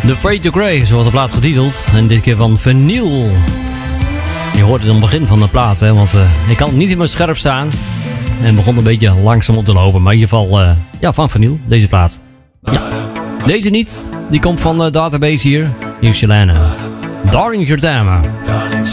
The Fade to Grey, zoals de plaat getiteld. En dit keer van Vinyl. Je hoort het aan het begin van de plaat, hè, want ik had het niet helemaal scherp staan. En het begon een beetje langzaam op te lopen. Maar in ieder geval, van Vinyl, deze plaat. Ja, deze niet. Die komt van de database hier. Nieuw Shalana. Darling Jordana.